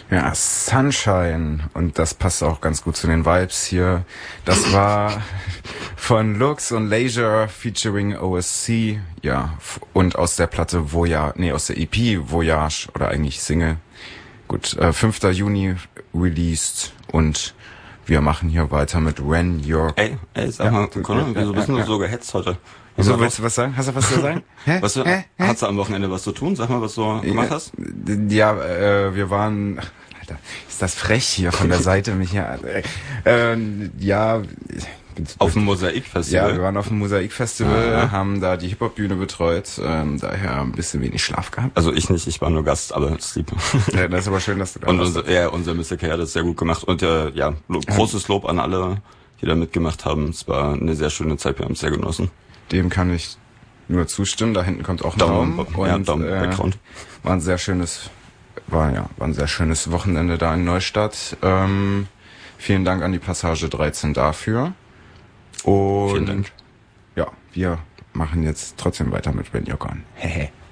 Ja, Sunshine. Und das passt auch ganz gut zu den Vibes hier. Das war von Lux und Leisure featuring OSC. Ja, und aus der Platte Voyage, aus der EP Voyage oder eigentlich Single. Gut, 5. Juni released und wir machen hier weiter mit Ren York. Ey, sag mal, Conor, wieso bist du so gehetzt heute? Wieso, willst du was sagen? Hast du was zu sagen? Hast du am Wochenende was zu tun? Sag mal, was du gemacht hast. Ja, wir waren... Alter, ist das frech hier von der Seite mich hier... ja... Auf dem Mosaikfestival? Ja, wir waren auf dem Mosaikfestival, haben da die Hip-Hop-Bühne betreut, daher ein bisschen wenig Schlaf gehabt. Also ich nicht, ich war nur Gast, aber Sleep. Ja, das ist aber schön, dass du da und warst. unser Mr. K hat das sehr gut gemacht und großes Lob an alle, die da mitgemacht haben. Es war eine sehr schöne Zeit, wir haben es sehr genossen. Dem kann ich nur zustimmen, da hinten kommt auch ein Daumen. Background. War ein sehr schönes Wochenende da in Neustadt. Vielen Dank an die Passage 13 dafür. Und vielen Dank. Ja, wir machen jetzt trotzdem weiter mit When You're Gone. Hehe.